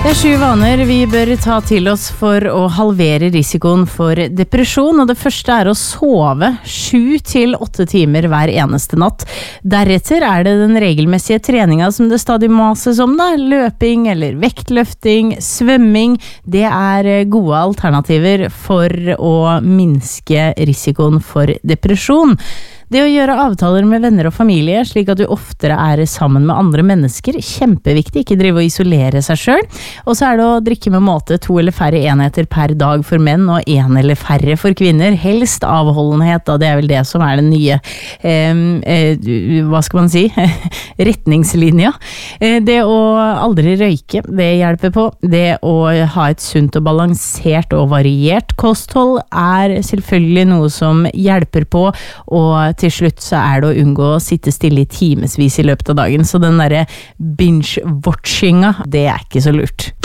Det 7 vaner vi bør ta til oss for å halvere risikoen for depresjon, og det første å sove 7 til 8 timer hver eneste natt. Deretter det den regelmessige treninga som det stadig mases om da, løping eller vektløfting, svømming, det gode alternativer for å minske risikoen for depresjon. Det å gjøre avtaler med venner og familie, slik at du oftere sammen med andre mennesker, kjempeviktig, ikke drive og isolere seg selv. Og så det å drikke med måte 2 eller færre enheter per dag for menn, og 1 eller færre for kvinner. Helst avholdenhet, og det vel det som den nye, hva skal man si, retningslinja. Det å aldri røyke, det hjelper på. Det å ha et sunt og balansert og variert kosthold selvfølgelig noe som hjelper på, og til slutt så det å unngå å sitte stille i timesvis i løpet av dagen, så den der binge-watchinga, det ikke så lurt.